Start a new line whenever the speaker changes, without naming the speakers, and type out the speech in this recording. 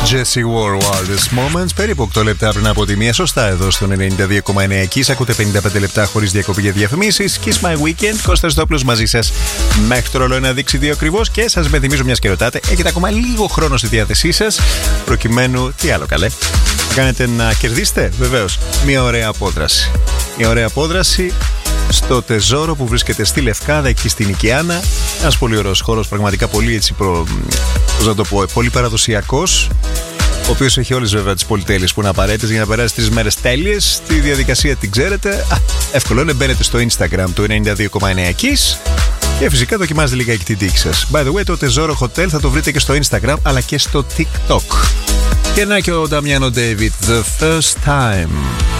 Jessie Ware, Wildest Moments. Περίπου 8 λεπτά πριν από τη μία. Σωστά εδώ στο 92,9 Kiss. Ακούτε 55 λεπτά χωρίς διακοπή για διαφημίσεις. Kiss My Weekend. Κώστας Δόπλος μαζί σας μέχρι το ρολόι να δείξει 2 ακριβώς. Και σας υπενθυμίζω, μιας και ρωτάτε, έχετε ακόμα λίγο χρόνο στη διάθεσή σας. Προκειμένου, τι άλλο καλέ, κάνετε να κερδίσετε βεβαίως μια ωραία απόδραση. Μια ωραία απόδραση στο Τεζόρο που βρίσκεται στη Λευκάδα, εκεί στην Οικιάνα. Ένας πολύ ωραίος χώρος, πραγματικά πολύ έτσι πώς να το πω, πολύ παραδοσιακός, ο οποίος έχει όλες βέβαια τις πολυτέλειες που είναι απαραίτητες για να περάσει 3 μέρες τέλειες. Τη διαδικασία την ξέρετε. Εύκολο είναι, μπαίνετε στο Instagram του 92,9 Kiss και φυσικά δοκιμάζετε λιγάκι την τύχη σας. By the way, το Τεζόρο Hotel θα το βρείτε και στο Instagram αλλά και στο TikTok. Και να και ο Νταμιάνο David, The First Time.